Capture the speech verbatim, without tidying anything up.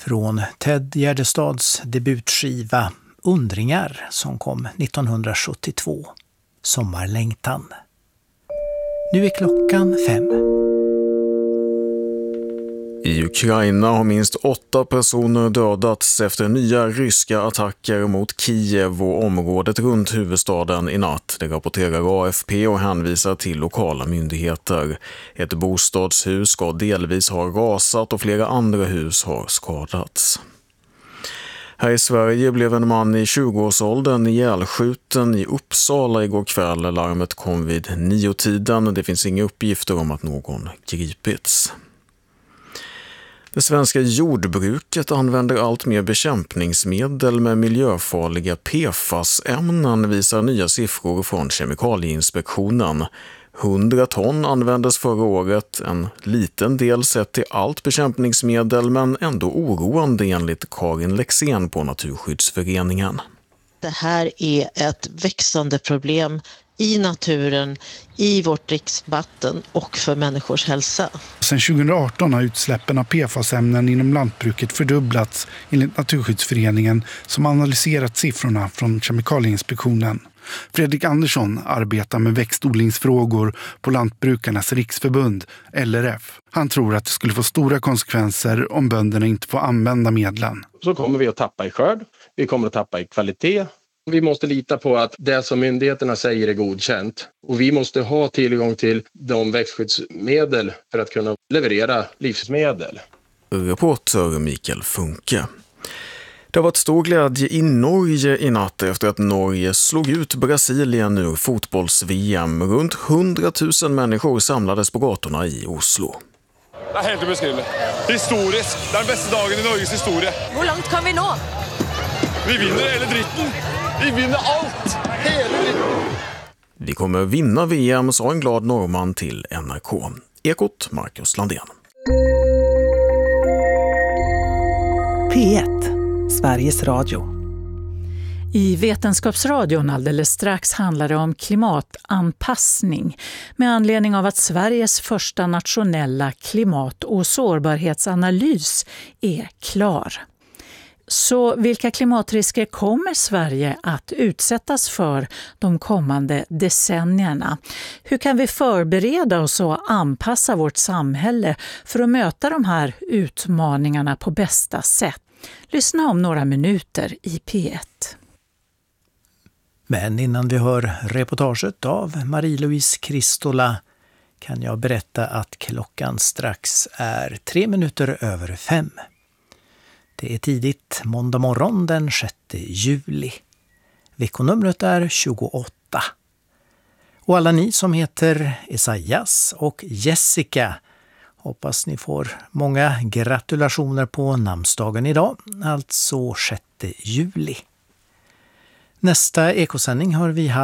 från Ted Gärdestads debutskiva Undringar som kom nittonhundrasjuttiotvå, Sommarlängtan. Nu är klockan fem. I Ukraina har minst åtta personer dödats efter nya ryska attacker mot Kiev och området runt huvudstaden i natt. Det rapporterar A F P och hänvisar till lokala myndigheter. Ett bostadshus ska delvis ha rasat och flera andra hus har skadats. Här i Sverige blev en man i tjugoårsåldern ihjälskjuten i Uppsala igår kväll. Larmet kom vid nio-tiden. Det finns inga uppgifter om att någon gripits. Det svenska jordbruket använder allt mer bekämpningsmedel med miljöfarliga P F A S-ämnen, visar nya siffror från Kemikalieinspektionen. hundra ton användes förra året, en liten del sett till allt bekämpningsmedel men ändå oroande enligt Karin Lexén på Naturskyddsföreningen. Det här är ett växande problem i naturen, i vårt dricksvatten och för människors hälsa. Sedan tjugoarton har utsläppen av P F A S-ämnen inom lantbruket fördubblats enligt Naturskyddsföreningen som analyserat siffrorna från Kemikalieinspektionen. Fredrik Andersson arbetar med växtodlingsfrågor på Lantbrukarnas riksförbund, L R F. Han tror att det skulle få stora konsekvenser om bönderna inte får använda medlen. Så kommer vi att tappa i skörd, vi kommer att tappa i kvalitet. Vi måste lita på att det som myndigheterna säger är godkänt. Och vi måste ha tillgång till de växtskyddsmedel för att kunna leverera livsmedel. Reporter Mikael Funke. Det har varit stor glädje i Norge i natt efter att Norge slog ut Brasilien ur fotbolls-V M. Runt hundratusen människor samlades på gatorna i Oslo. Det är helt obeskrivligt. Historisk. Det är den bästa dagen i Norges historia. Hur långt kan vi nå? Vi vinner hela dritten. Vi vinner allt. Hela dritten. Vi kommer vinna V M, sa en glad norrman till N R K. Ekot, Marcus Landén. P ett, Sveriges Radio. I Vetenskapsradion alldeles strax handlar det om klimatanpassning med anledning av att Sveriges första nationella klimat- och sårbarhetsanalys är klar. Så vilka klimatrisker kommer Sverige att utsättas för de kommande decennierna? Hur kan vi förbereda oss och anpassa vårt samhälle för att möta de här utmaningarna på bästa sätt? Lyssna om några minuter i P ett. Men innan vi hör reportaget av Marie-Louise Kristola kan jag berätta att klockan strax är tre minuter över fem. Det är tidigt måndag morgon den sjätte juli. Veckonumret är tjugoåtta. Och alla ni som heter Esaias och Jessica, hoppas ni får många gratulationer på namnsdagen idag, alltså sjätte juli. Nästa ekosändning har vi haft